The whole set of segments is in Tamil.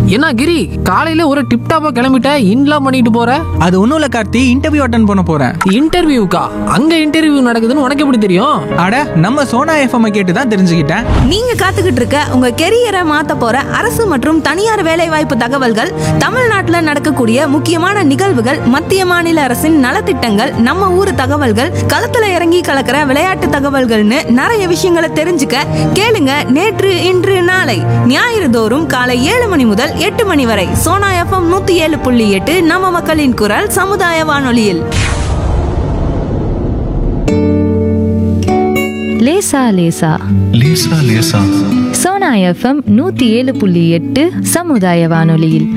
என்ன கிரி, காலையில ஒரு டிப்டாப்பா கிளம்பிட்ட, இன்லாம் பண்ணிட்டு போற? அது ஒன்றும் இல்லை கார்த்தி, இன்டர்வியூ அட்டன் பண்ண போகிறேன். இன்டர்வியூக்கா? அங்க இன்டர்வியூ நடக்குதுன்னு உனக்கு எப்படி தெரியும்? அட, நம்ம சோனா எஃப்எம் கேட்டு தான் தெரிஞ்சுக்கிட்டேன். நீங்க காத்துக்கிட்டு இருக்க உங்க கெரியரை மாத்த போற அரசு மற்றும் தனியார் வேலைவாய்ப்பு தகவல்கள், தமிழ்நாட்டுல நடக்கக்கூடிய முக்கியமான நிகழ்வுகள், மத்திய மாநில அரசின் நலத்திட்டங்கள், நம்ம ஊர் தகவல்கள், களத்துல இறங்கி கலக்கிற விளையாட்டு தகவல்கள்னு நிறைய விஷயங்களை தெரிஞ்சுக்க கேளுங்க. நேற்று இன்று நாளை ஞாயிறு தோறும் காலை 7 மணி முதல் 8 மணி வரை சோனா எஃப்எம் 107.8 நம்ம மக்களின் குரல் சமுதாய வானொலியில். லேசா லேசா லேசா லேசா சோனா எஃப்எம் 107.8 சமுதாய வானொலியில்.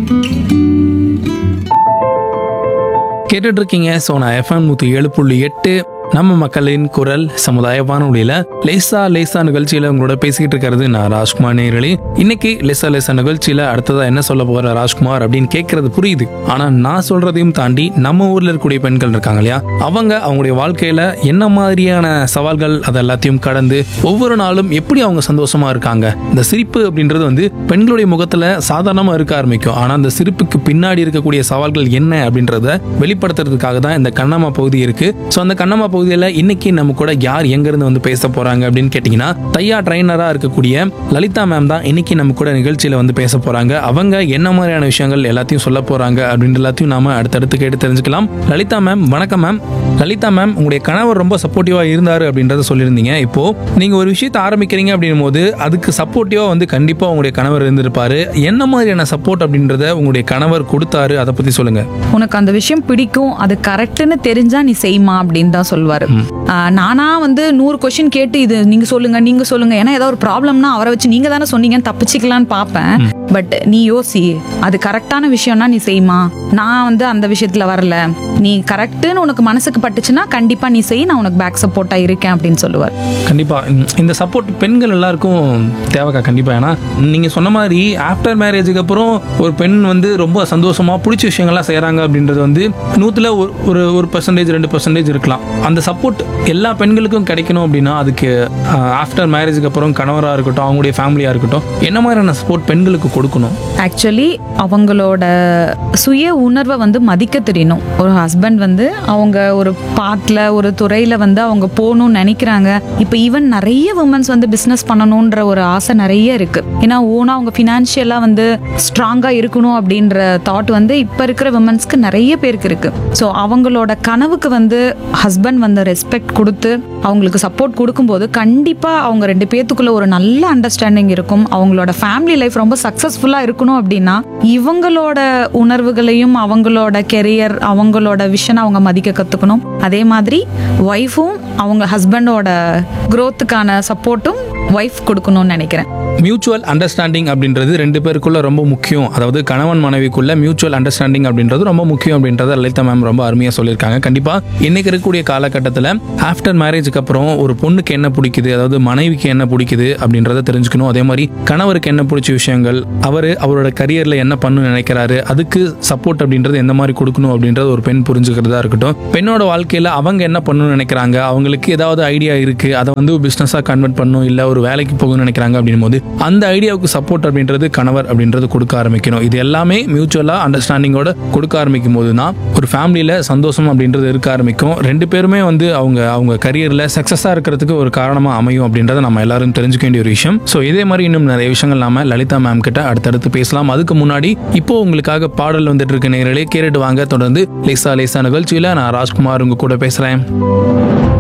கேட்டுட்டு இருக்கீங்க சோனா எஃப்எம் 107.8 நம்ம மக்களின் குரல் சமுதாய வானொலியில லேசா லேசா நிகழ்ச்சியில உங்களோட பேசிக்கிட்டு இருக்கிறது நான் ராஜ்குமார் நேயர்களே. இன்னைக்கு லேசா லேசா நிகழ்ச்சியில அடுத்ததா என்ன சொல்ல போற ராஜ்குமார் அப்படின்னு கேட்கறது புரியுது. ஆனா நான் சொல்றதையும் தாண்டி நம்ம ஊர்ல இருக்கக்கூடிய பெண்கள் இருக்காங்க இல்லையா, அவங்களுடைய வாழ்க்கையில என்ன மாதிரியான சவால்கள் அதை எல்லாத்தையும் கடந்து ஒவ்வொரு நாளும் எப்படி அவங்க சந்தோஷமா இருக்காங்க. இந்த சிரிப்பு அப்படின்றது வந்து பெண்களுடைய முகத்துல சாதாரணமா இருக்க ஆரம்பிக்கும். ஆனா அந்த சிரிப்புக்கு பின்னாடி இருக்கக்கூடிய சவால்கள் என்ன அப்படின்றத வெளிப்படுத்துறதுக்காக தான் இந்த கண்ணம்மா பகுதி இருக்கு. ஸோ அந்த கண்ணம்மா பகுதியில் இன்னைக்கு நம்ம கூட யார் எங்க இருந்து வந்து பேச போறாங்க அப்படின்னு கேட்டீங்கன்னா, தையா ட்ரைனரா இருக்கக்கூடிய லலிதா மேம் தான் இன்னைக்கு நம்ம கூட நிகழ்ச்சியில வந்து பேச போறாங்க. அவங்க என்ன மாதிரியான விஷயங்கள் எல்லாத்தையும் சொல்ல போறாங்க அப்படின்னு எல்லாத்தையும் நாம அடுத்தடுத்து கேட்டு தெரிஞ்சுக்கலாம். லலிதா மேம் வணக்கம் மேம். லலிதா மேம், உங்களுடைய கணவர் ரொம்ப சப்போர்ட்டிவா இருந்தாரு அப்படின்றத சொல்லியிருந்தீங்க. இப்போ நீங்க ஒரு விஷயத்தை ஆரம்பிக்கிறீங்க அப்படின்னும் போது அதுக்கு சப்போர்ட்டிவா வந்து கண்டிப்பா உங்களுடைய கணவர் இருந்திருப்பாரு. என்ன மாதிரியான சப்போர்ட் அப்படின்றத உங்களுடைய கணவர் கொடுத்தாரு, அதை பத்தி சொல்லுங்க. உனக்கு அந்த விஷயம் பிடிக்கும், அது கரெக்ட்னு தெரிஞ்சா நீ செய்யுமா அப்படின்னு தான் சொல்லுவாரு. நானா வந்து 100 கொஸ்டின் கேட்டு இது நீங்க சொல்லுங்க, ஏன்னா ஏதாவது ஒரு ப்ராப்ளம்னா அவரை வச்சு நீங்க தானே சொன்னீங்கன்னு தப்பிச்சுக்கலான்னு பார்ப்பேன். பட் நீ யோசி, அது கரெக்டான விஷயம்னா நீ செய்யுமா, நான் வந்து அந்த விஷயத்துல வரல, நீ கரெக்ட்னு உனக்கு மனசுக்கு பட்டுச்சுன்னா கண்டிப்பா நீ செய், நான் உனக்கு பேக் சப்போர்ட்டா இருக்கேன் அப்படின்னு சொல்லுவார். கண்டிப்பா இந்த சப்போர்ட் பெண்கள் எல்லாருக்கும் தேவைக்கா. கண்டிப்பா, ஏன்னா நீங்க சொன்ன மாதிரி ஆஃப்டர் மேரேஜுக்கு அப்புறம் ஒரு பெண் வந்து ரொம்ப சந்தோஷமா பிடிச்ச விஷயங்கள்லாம் செய்யறாங்க அப்படின்றது வந்து 100ல ஒரு 1% 2% இருக்கலாம். அந்த சப்போர்ட் எல்லா பெண்களுக்கும் கிடைக்கணும் அப்படின்னா அதுக்கு ஆஃப்டர் மேரேஜுக்கு அப்புறம் கணவராக இருக்கட்டும், அவங்களுடைய ஃபேமிலியாக இருக்கட்டும், என்ன மாதிரியான சப்போர்ட் பெண்களுக்கு கொடுக்கணும்? ஆக்சுவலி அவங்களோட சுய உணர்வை வந்து மதிக்க தெரியணும். ஒரு ஹஸ்பண்ட் வந்து அவங்க ஒரு பாட்டில் ஒரு துறையில வந்து அவங்க போகணும்னு நினைக்கிறாங்க. இப்போ ஈவன் நிறைய உமன்ஸ் வந்து பிஸ்னஸ் பண்ணணுன்ற ஒரு ஆசை நிறைய இருக்கு. ஏன்னா ஓனா அவங்க ஃபினான்ஷியலாக வந்து ஸ்ட்ராங்காக இருக்கணும் அப்படின்ற தாட் வந்து இப்போ இருக்கிற உமன்ஸ்க்கு நிறைய பேருக்கு இருக்கு. ஸோ அவங்களோட கனவுக்கு வந்து ஹஸ்பண்ட் வந்து ரெஸ்பெக்ட் கொடுத்து அவங்களுக்கு சப்போர்ட் கொடுக்கும்போது கண்டிப்பா அவங்க 2 பேத்துக்குள்ள ஒரு நல்ல அண்டர்ஸ்டாண்டிங் இருக்கும். அவங்களோட ஃபேமிலி லைஃப் ரொம்ப சக்சஸ்ஃபுல்லா இருக்கணும் அப்படின்னா இவங்களோட உணர்வுகளையும் அவங்களோட கெரியர் அவங்களோட விஷனை அவங்க மதிக்க கத்துக்கணும். அதே மாதிரி ஒய்ஃபும் அவங்க ஹஸ்பண்டோட growthக்கான சப்போர்ட்டும் ஒய்ஃப் கொடுக்கணும்னு நினைக்கிறேன். மியூச்சுவல் அண்டர்ஸ்டாண்டிங் அப்படின்றது 2 பேருக்குள்ள ரொம்ப முக்கியம். அதாவது கணவன் மனைவிக்குள்ள மியூச்சுவல் அண்டர்ஸ்டாண்டிங் அப்படின்றது ரொம்ப முக்கியம் அப்படின்றத லலிதா மேம் ரொம்ப அருமையாக சொல்லியிருக்காங்க. கண்டிப்பா இன்னைக்கு இருக்கக்கூடிய காலகட்டத்தில் ஆஃப்டர் மேரேஜுக்கு அப்புறம் ஒரு பொண்ணுக்கு என்ன பிடிக்குது, அதாவது மனைவிக்கு என்ன பிடிக்குது அப்படின்றத தெரிஞ்சுக்கணும். அதே மாதிரி கணவருக்கு என்ன பிடிச்ச விஷயங்கள், அவரோட கரியர்ல என்ன பண்ணு நினைக்கிறாரு, அதுக்கு சப்போர்ட் அப்படின்றது எந்த மாதிரி கொடுக்கணும் அப்படின்றது ஒரு பெண் புரிஞ்சுக்கிறதா இருக்கட்டும். பெண்ணோட வாழ்க்கையில அவங்க என்ன பண்ணணும்னு நினைக்கிறாங்க, அவங்களுக்கு ஏதாவது ஐடியா இருக்கு, அதை வந்து பிசினஸா கன்வெர்ட் பண்ணணும், இல்ல ஒரு வேலைக்கு போகணும்னு நினைக்கிறாங்க அப்படின் போது அந்த ஐடியாவுக்கு சப்போர்ட் அப்படின்றது கணவர் அப்படின்றது கொடுக்க ஆரம்பிக்கணும். இது எல்லாமே மியூச்சுவலா அண்டர்ஸ்டாண்டிங்கோட கொடுக்க ஆரம்பிக்கும் போது தான் ஒரு ஃபேமிலியில சந்தோஷம் அப்படின்றது இருக்க ஆரம்பிக்கும். 2 பேருமே வந்து அவங்க கரியர்ல சக்சஸா இருக்கிறதுக்கு ஒரு காரணமா அமையும் அப்படின்றத நம்ம எல்லாரும் தெரிஞ்சுக்க வேண்டிய ஒரு விஷயம். ஸோ இதே மாதிரி இன்னும் நிறைய விஷயங்கள் நாம லலிதா மேம் கிட்ட அடுத்தடுத்து பேசலாம். அதுக்கு முன்னாடி இப்போ உங்களுக்காக பாடல் வந்துட்டு இருக்க நேயர்களே கேட்டுட்டு வாங்க. தொடர்ந்து லேசா லேசா நிகழ்ச்சியில நான் ராஜ்குமார் உங்க கூட பேசுறேன்.